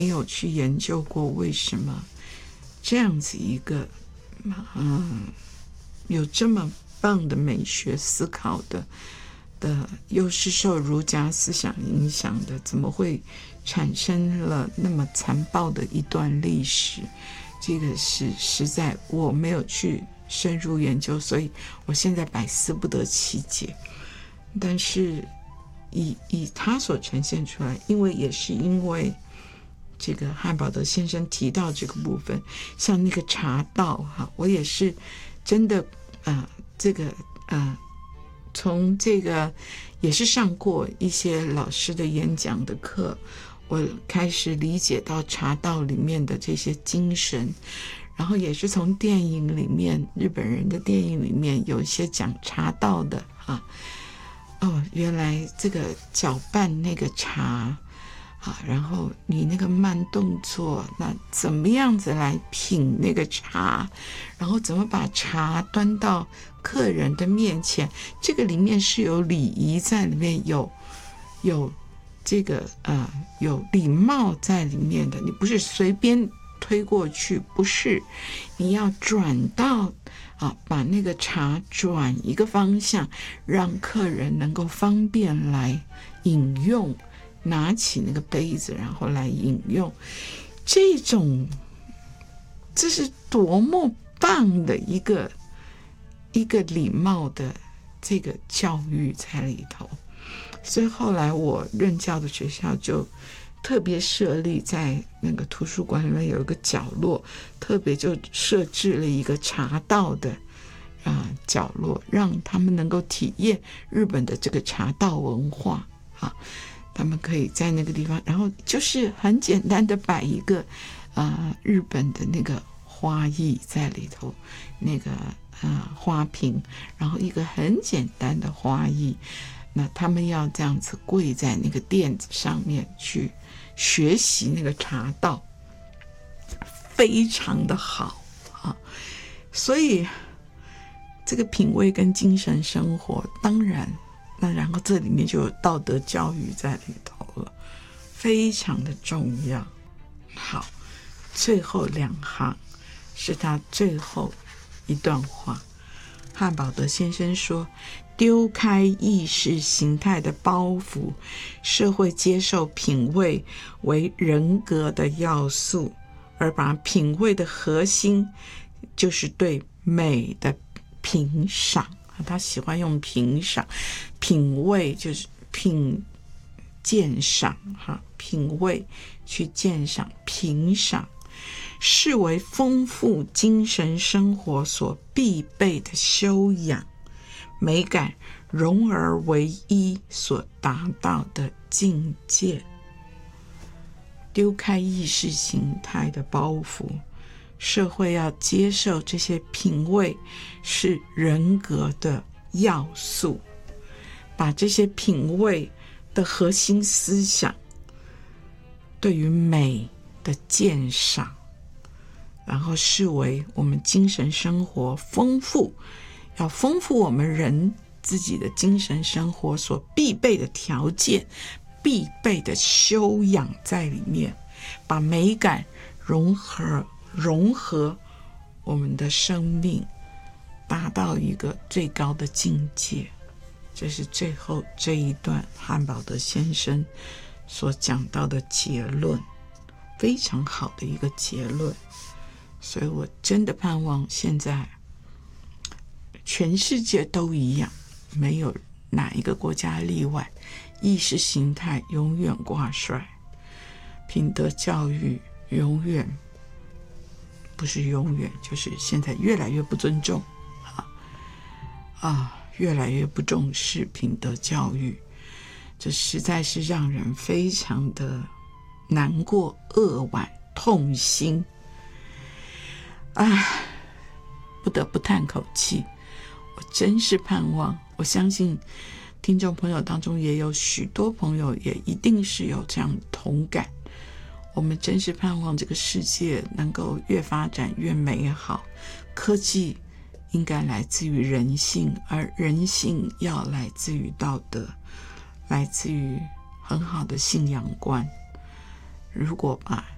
没有去研究过为什么这样子一个有这么棒的美学思考的又是受儒家思想影响的，怎么会产生了那么残暴的一段历史？这个是实在我没有去深入研究，所以我现在百思不得其解。但是以他所呈现出来，因为这个汉堡德先生提到这个部分，像那个茶道我也是真的从这个也是上过一些老师的演讲的课，我开始理解到茶道里面的这些精神，然后也是从电影里面，日本人的电影里面有一些讲茶道的原来这个搅拌那个茶然后你那个慢动作，那怎么样子来品那个茶，然后怎么把茶端到客人的面前，这个里面是有礼仪在里面，有这个有礼貌在里面的，你不是随便推过去，不是，你要转到把那个茶转一个方向，让客人能够方便来饮用，拿起那个杯子然后来饮用，这是多么棒的一个礼貌的这个教育在里头。所以后来我任教的学校就特别设立在那个图书馆里面有一个角落，特别就设置了一个茶道的角落，让他们能够体验日本的这个茶道文化他们可以在那个地方，然后就是很简单的摆一个日本的那个花艺在里头，那个花瓶，然后一个很简单的花艺，那他们要这样子跪在那个垫子上面去学习那个茶道，非常的好所以这个品味跟精神生活，当然那然后这里面就有道德教育在里头了，非常的重要。好，最后2行是他最后一段话。汉堡德先生说，丢开意识形态的包袱，社会接受品味为人格的要素，而把品味的核心就是对美的评赏。他喜欢用评赏，品味就是鉴赏品味去鉴赏评赏，视为丰富精神生活所必备的修养，美感融而为一所达到的境界。丢开意识形态的包袱，社会要接受这些品味是人格的要素，把这些品味的核心思想对于美的鉴赏，然后视为我们精神生活要丰富我们人自己的精神生活所必备的条件，必备的修养在里面，把美感融合我们的生命，达到一个最高的境界。这是最后这一段汉堡德先生所讲到的结论，非常好的一个结论。所以我真的盼望现在全世界都一样，没有哪一个国家例外，意识形态永远挂帅，品德教育永远不是永远，就是现在越来越不尊重越来越不重视品德教育，这实在是让人非常的难过、扼腕、痛心。不得不叹口气。我真是盼望，我相信听众朋友当中也有许多朋友也一定是有这样的同感。我们真是盼望这个世界能够越发展越美好，科技应该来自于人性，而人性要来自于道德，来自于很好的信仰观。如果把